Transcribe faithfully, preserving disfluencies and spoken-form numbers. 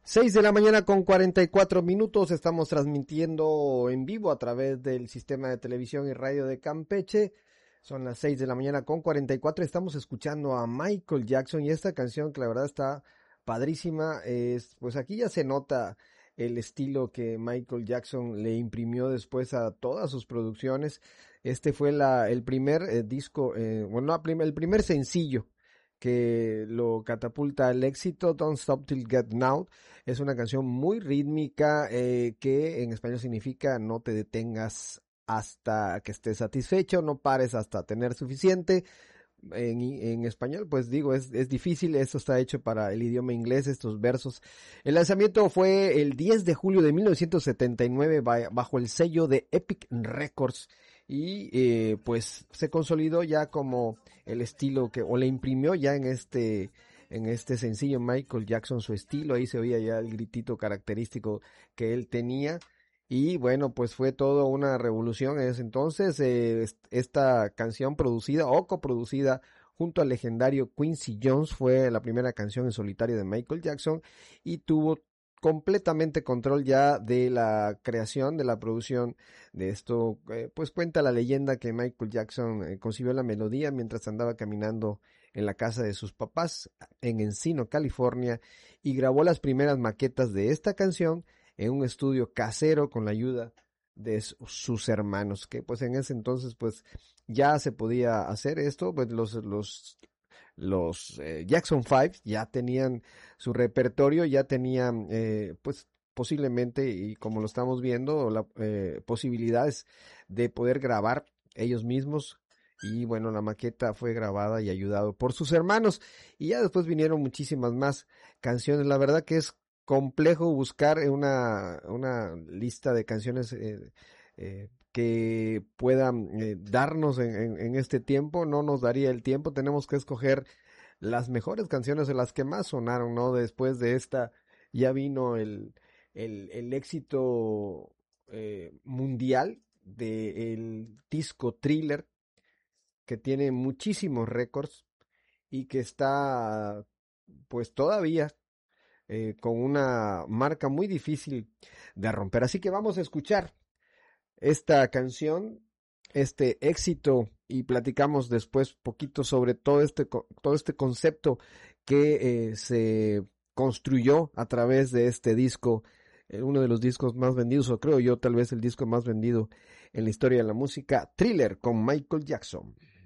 Seis de la mañana con cuarenta y cuatro minutos, estamos transmitiendo en vivo a través del sistema de televisión y radio de Campeche. Son las seis de la mañana con cuarenta y cuatro, estamos escuchando a Michael Jackson y esta canción que la verdad está padrísima. Es, pues aquí ya se nota el estilo que Michael Jackson le imprimió después a todas sus producciones. Este fue la, el primer eh, disco, eh, bueno, no, el primer sencillo que lo catapulta al éxito. Don't Stop Till Get Now es una canción muy rítmica, eh, que en español significa no te detengas hasta que estés satisfecho, no pares hasta tener suficiente. En, en español, pues digo, es, es difícil, esto está hecho para el idioma inglés, estos versos. El lanzamiento fue el diez de julio de mil novecientos setenta y nueve bajo el sello de Epic Records y eh, pues se consolidó ya como el estilo que, o le imprimió ya en este, en este sencillo Michael Jackson su estilo. Ahí se oía ya el gritito característico que él tenía. Y bueno, pues fue toda una revolución en ese entonces. Eh, esta canción producida o coproducida junto al legendario Quincy Jones fue la primera canción en solitario de Michael Jackson y tuvo completamente control ya de la creación, de la producción de esto. Eh, pues cuenta la leyenda que Michael Jackson eh, concibió la melodía mientras andaba caminando en la casa de sus papás en Encino, California, y grabó las primeras maquetas de esta canción en un estudio casero con la ayuda de sus hermanos, que pues en ese entonces pues ya se podía hacer esto. Pues los los los eh, Jackson Five ya tenían su repertorio, ya tenían eh, pues posiblemente, y como lo estamos viendo, la, eh, posibilidades de poder grabar ellos mismos. Y bueno, la maqueta fue grabada y ayudado por sus hermanos, y ya después vinieron muchísimas más canciones. La verdad que es complejo buscar una, una lista de canciones eh, eh, que puedan eh, darnos en, en, en este tiempo. No nos daría el tiempo, tenemos que escoger las mejores canciones de las que más sonaron, ¿no? Después de esta ya vino el, el, el éxito eh, mundial del disco Thriller, que tiene muchísimos récords y que está pues todavía Eh, con una marca muy difícil de romper. Así que vamos a escuchar esta canción, este éxito, y platicamos después poquito sobre todo este, todo este concepto que eh, se construyó a través de este disco, eh, uno de los discos más vendidos, o creo yo tal vez el disco más vendido en la historia de la música, Thriller con Michael Jackson.